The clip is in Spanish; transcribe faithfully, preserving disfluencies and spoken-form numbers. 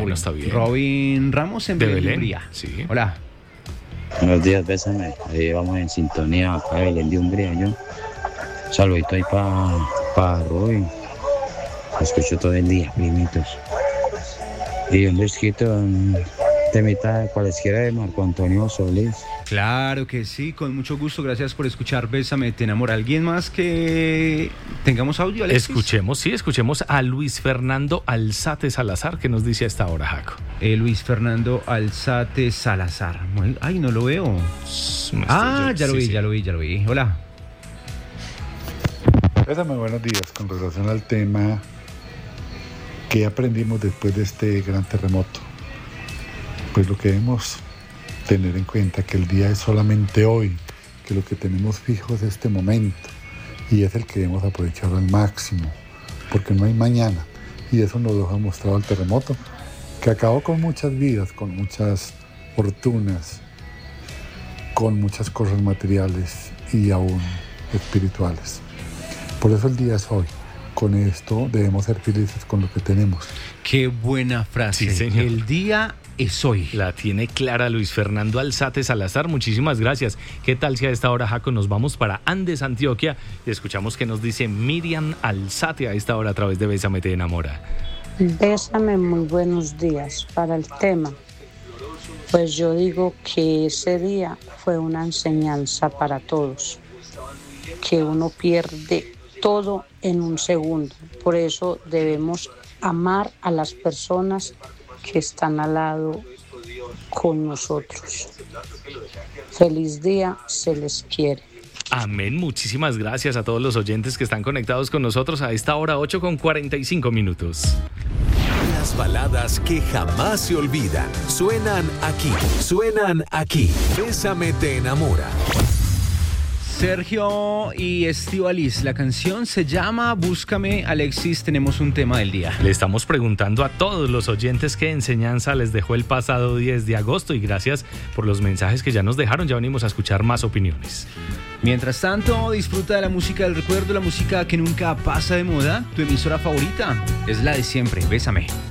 Bueno, está bien. Robin Ramos en De Belén de Belén, Umbría. sí. Hola. Buenos días, bésame. Ahí vamos en sintonía acá de Belén de Umbría, yo. Saludito ahí para pa Robin. Lo escucho todo el día, primitos. Y un besito, un temita cualesquiera de Marco Antonio Solís. Claro que sí, con mucho gusto. Gracias por escuchar Bésame, te enamora. ¿Alguien más que tengamos audio, Alexis? Escuchemos, sí, escuchemos a Luis Fernando Alzate Salazar, que nos dice a esta hora, Jaco. Eh, Luis Fernando Alzate Salazar. Ay, no lo veo. Ah, ya lo vi, ya lo vi, ya lo vi. Hola. Bésame, buenos días. Con relación al tema que aprendimos después de este gran terremoto, pues lo que debemos tener en cuenta que el día es solamente hoy, que lo que tenemos fijo es este momento y es el que debemos aprovechar al máximo, porque no hay mañana, y eso nos lo ha mostrado el terremoto, que acabó con muchas vidas, con muchas fortunas, con muchas cosas materiales y aún espirituales. Por eso el día es hoy. Con esto debemos ser felices con lo que tenemos. Qué buena frase. Sí, señor. El día es hoy. La tiene clara Luis Fernando Alzate Salazar. Muchísimas gracias. ¿Qué tal si a esta hora, Jaco, nos vamos para Andes, Antioquia, y escuchamos qué nos dice Miriam Alzate a esta hora a través de Bésame, te enamora? Bésame, muy buenos días. Para el tema, pues yo digo que ese día fue una enseñanza para todos, que uno pierde todo en un segundo. Por eso debemos amar a las personas que están al lado con nosotros. Feliz día, se les quiere. Amén, muchísimas gracias a todos los oyentes que están conectados con nosotros a esta hora, ocho con cuarenta y cinco minutos. Las baladas que jamás se olvidan suenan aquí, suenan aquí. Bésame, te enamora. Sergio y Estíbaliz, la canción se llama Búscame. Alexis, tenemos un tema del día. Le estamos preguntando a todos los oyentes qué enseñanza les dejó el pasado diez de agosto, y gracias por los mensajes que ya nos dejaron. Ya venimos a escuchar más opiniones. Mientras tanto, disfruta de la música del recuerdo, la música que nunca pasa de moda. Tu emisora favorita es la de siempre. Bésame.